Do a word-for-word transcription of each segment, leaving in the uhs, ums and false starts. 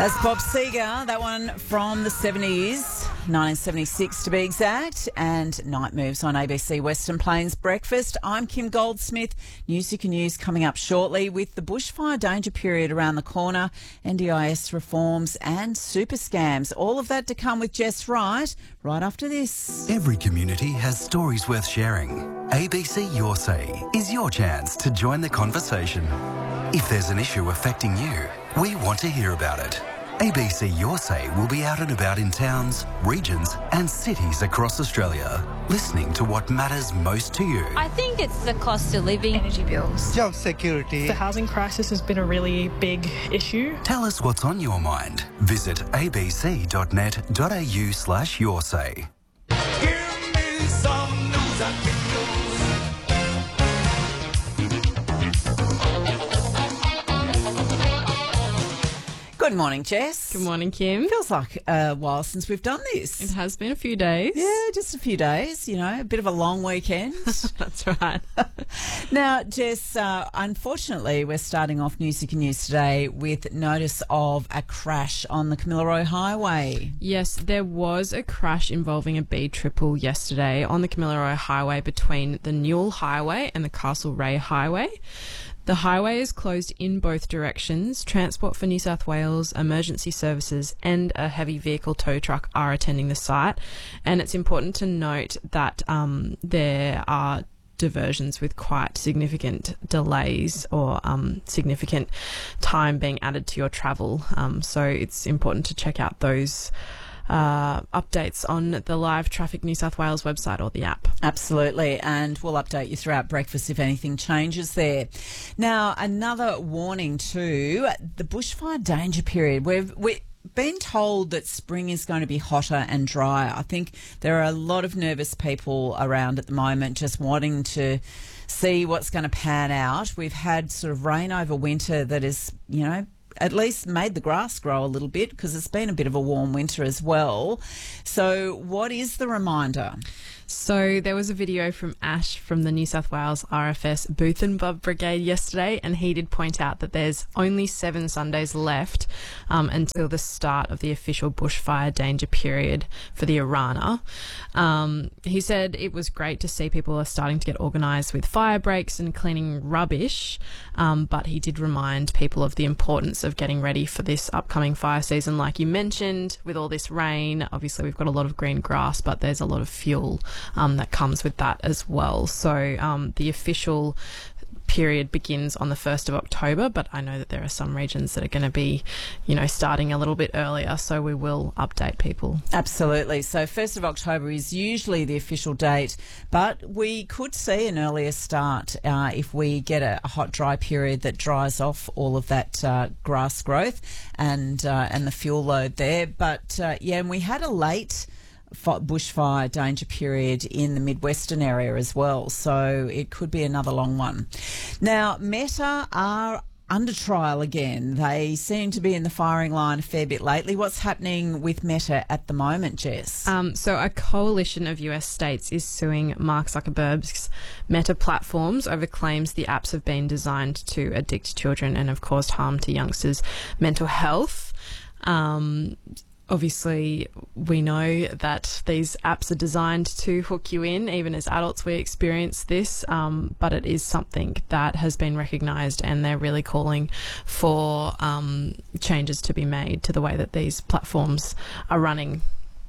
That's Bob Seger, that one from the seventies, nineteen seventy-six to be exact, and Night Moves on A B C Western Plains Breakfast. I'm Kim Goldsmith. News you can use coming up shortly with the bushfire danger period around the corner, N D I S reforms and super scams. All of that to come with Jess Wright right after this. Every community has stories worth sharing. A B C Your Say is your chance to join the conversation. If there's an issue affecting you, we want to hear about it. A B C Your Say will be out and about in towns, regions and cities across Australia, listening to what matters most to you. I think it's the cost of living, energy bills, job security. The housing crisis has been a really big issue. Tell us what's on your mind. Visit abc.net.au slash your say. Give me some news I can use. Good morning, Jess. Good morning, Kim. Feels like a while since we've done this. It has been a few days. Yeah, just a few days, you know, a bit of a long weekend. That's right. Now, Jess, uh, unfortunately, we're starting off News You Can Use today with notice of a crash on the Kamilaroi Highway. Yes, there was a crash involving a B triple yesterday on the Kamilaroi Highway between the Newell Highway and the Castlereagh Highway. The highway is closed in both directions. Transport for New South Wales, emergency services and a heavy vehicle tow truck are attending the site. And it's important to note that um, there are diversions with quite significant delays or um, significant time being added to your travel. Um, so it's important to check out those Uh, updates on the Live Traffic New South Wales website or the app. Absolutely, and we'll update you throughout breakfast if anything changes there. Now, another warning too, the bushfire danger period. We've we've been told that spring is going to be hotter and drier. I think there are a lot of nervous people around at the moment just wanting to see what's going to pan out. We've had sort of rain over winter that is, you know, at least made the grass grow a little bit because it's been a bit of a warm winter as well. So what is the reminder? So there was a video from Ash from the New South Wales R F S Booth and Bub Brigade yesterday, and he did point out that there's only seven Sundays left um, until the start of the official bushfire danger period for the Arana. Um, he said it was great to see people are starting to get organised with fire breaks and cleaning rubbish, um, but he did remind people of the importance of getting ready for this upcoming fire season. Like you mentioned, with all this rain, obviously we've got a lot of green grass, but there's a lot of fuel Um, that comes with that as well. So um, the official period begins on the first of October, but I know that there are some regions that are going to be, you know, starting a little bit earlier, so we will update people. Absolutely. So first of October is usually the official date, but we could see an earlier start uh, if we get a, a hot, dry period that dries off all of that uh, grass growth and, uh, and the fuel load there. But, uh, yeah, and we had a late bushfire danger period in the Midwestern area as well, so it could be another long one. Now, Meta are under trial again. They seem to be in the firing line a fair bit lately. What's happening with Meta at the moment, Jess? Um, so a coalition of U S states is suing Mark Zuckerberg's Meta platforms over claims the apps have been designed to addict children and have caused harm to youngsters' mental health. Um, Obviously, we know that these apps are designed to hook you in. Even as adults, we experience this, um, but it is something that has been recognised, and they're really calling for um, changes to be made to the way that these platforms are running.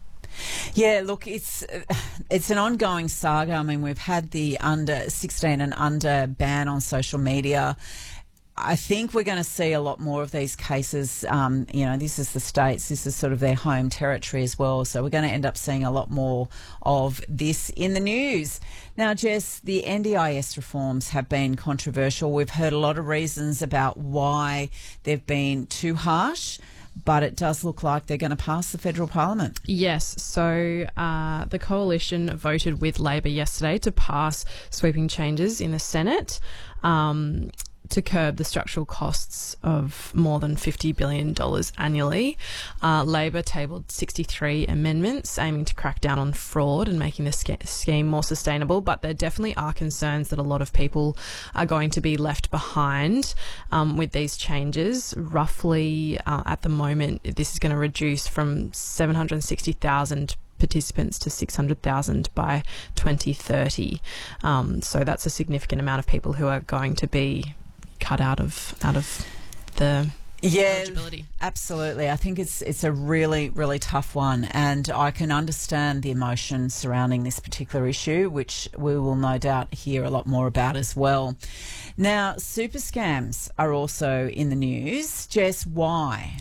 Yeah, look, it's it's an ongoing saga. I mean, we've had the under sixteen and under ban on social media. I think we're going to see a lot more of these cases. Um, you know, this is the States. This is sort of their home territory as well. So we're going to end up seeing a lot more of this in the news. Now, Jess, the N D I S reforms have been controversial. We've heard a lot of reasons about why they've been too harsh, but it does look like they're going to pass the federal parliament. Yes, so uh, the coalition voted with Labor yesterday to pass sweeping changes in the Senate. Um, to curb the structural costs of more than fifty billion dollars annually. Uh, Labor tabled sixty-three amendments aiming to crack down on fraud and making the sca- scheme more sustainable, but there definitely are concerns that a lot of people are going to be left behind um, with these changes. Roughly, uh, at the moment, this is going to reduce from seven hundred sixty thousand participants to six hundred thousand by twenty thirty. Um, so that's a significant amount of people who are going to be cut out of out of the Yeah, eligibility. Absolutely. I think it's it's a really, really tough one, and I can understand the emotion surrounding this particular issue, which we will no doubt hear a lot more about as well. Now, super scams are also in the news. Jess, why?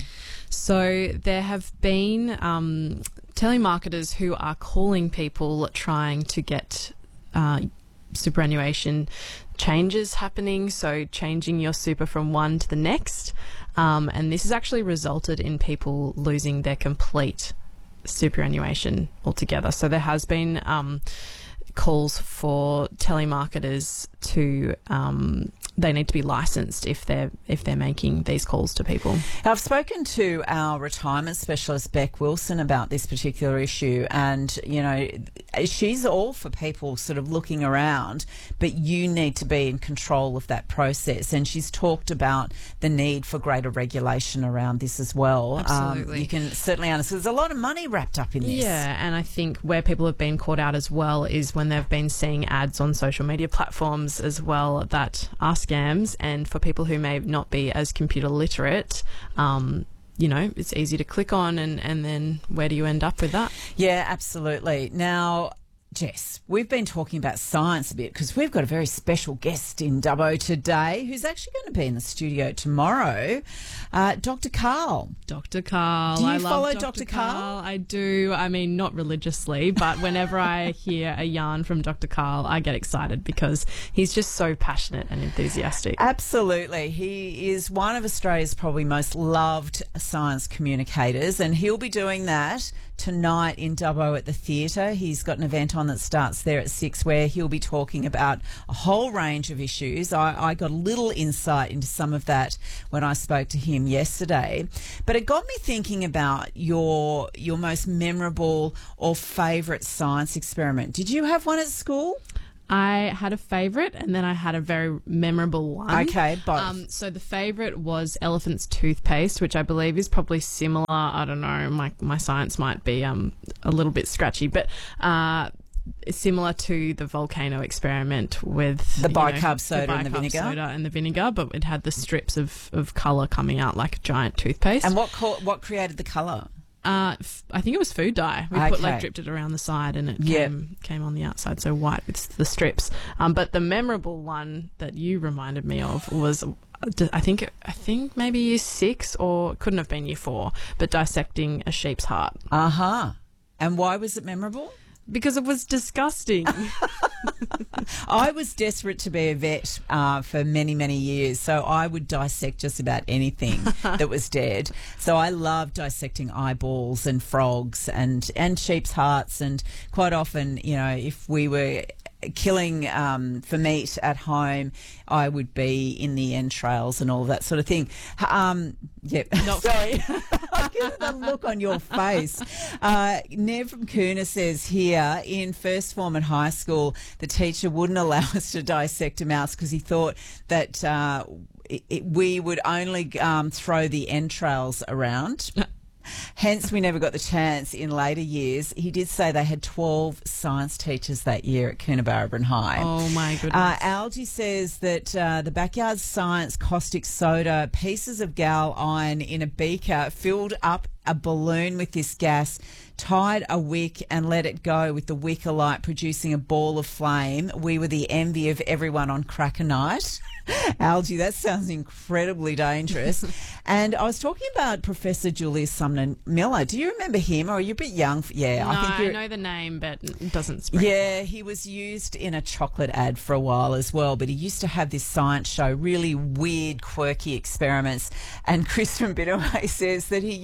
So there have been um, telemarketers who are calling people trying to get uh, superannuation changes happening, so changing your super from one to the next. Um, and this has actually resulted in people losing their complete superannuation altogether. So there has been um, calls for telemarketers to um, they need to be licensed if they're if they're making these calls to people. I've spoken to our retirement specialist Beck Wilson about this particular issue, and you know she's all for people sort of looking around, but you need to be in control of that process. And she's talked about the need for greater regulation around this as well. Absolutely, um, you can certainly understand. There's a lot of money wrapped up in this. Yeah, and I think where people have been caught out as well is when they've been seeing ads on social media platforms as well that are scams, and for people who may not be as computer literate, um, you know, it's easy to click on, and, and then where do you end up with that? Yeah, absolutely. Now, Jess, we've been talking about science a bit because we've got a very special guest in Dubbo today who's actually going to be in the studio tomorrow, uh, Doctor Karl. Doctor Karl. Do you I follow love Doctor Doctor Karl? Karl? I do. I mean, not religiously, but whenever I hear a yarn from Doctor Karl, I get excited because he's just so passionate and enthusiastic. Absolutely. He is one of Australia's probably most loved science communicators, and he'll be doing that tonight in Dubbo at the theatre. He's got an event on that starts there at six where he'll be talking about a whole range of issues. I, I got a little insight into some of that when I spoke to him yesterday. But it got me thinking about your your most memorable or favourite science experiment. Did you have one at school? I had a favourite and then I had a very memorable one. Okay, both. Um, so the favourite was elephant's toothpaste, which I believe is probably similar. I don't know, my my science might be um a little bit scratchy, but uh, it's similar to the volcano experiment with The you know, bicarb soda the and the bicarb vinegar? soda and the vinegar, but it had the strips of, of colour coming out like a giant toothpaste. And what co- what created the colour? Uh, f- I think it was food dye. We Okay. put like dripped it around the side, and it Yep. came came on the outside, so white with the strips. Um, but the memorable one that you reminded me of was, uh, d- I think I think maybe year six, or it couldn't have been year four, but dissecting a sheep's heart Uh-huh. And why was it memorable? because it was disgusting. I was desperate to be a vet uh, for many, many years, so I would dissect just about anything that was dead. So I loved dissecting eyeballs and frogs and, and sheep's hearts, and quite often, you know, if we were killing um, for meat at home, I would be in the entrails and all of that sort of thing. Um, yeah, sorry. Look at the look on your face. Uh, Nev from Coona says here, in first form at high school, the teacher wouldn't allow us to dissect a mouse because he thought that uh, it, it, we would only um, throw the entrails around. Hence, we never got the chance in later years. He did say they had twelve science teachers that year at Coonabarabran High. Oh, my goodness. Uh, Algie says that uh, the backyard science caustic soda, pieces of gal iron in a beaker, filled up a balloon with this gas, tied a wick and let it go with the wick alight, producing a ball of flame. We were the envy of everyone on cracker night. Algie, that sounds incredibly dangerous. And I was talking about Professor Julius Sumner Miller. Do you remember him, or are you a bit young? For, yeah, no, I think I you're, know the name, but it doesn't spring. yeah, he was used in a chocolate ad for a while as well, but he used to have this science show, really weird, quirky experiments. And Chris from Bitterway says that he used to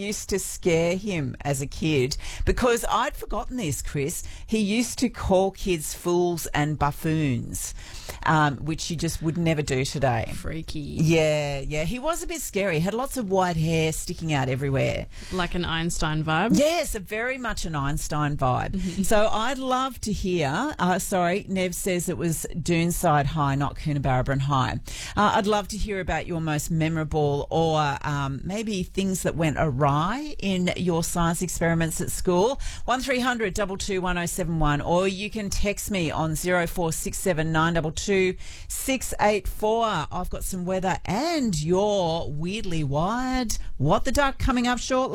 scare him as a kid, because I'd forgotten this, Chris. He used to call kids fools and buffoons, um, which you just would never do today. Freaky. Yeah, yeah. He was a bit scary. He had lots of white hair sticking out everywhere. Like an Einstein vibe? Yes, a very much an Einstein vibe. So I'd love to hear, uh, sorry, Nev says it was Doonside High, not Coonabarabran High. Uh, I'd love to hear about your most memorable or um, maybe things that went awry in your science experiments at school. one three hundred two two one oh seven one, or you can text me on zero four six seven nine two two six eight four. I've got some weather and your Weirdly Wired What the Duck coming up shortly.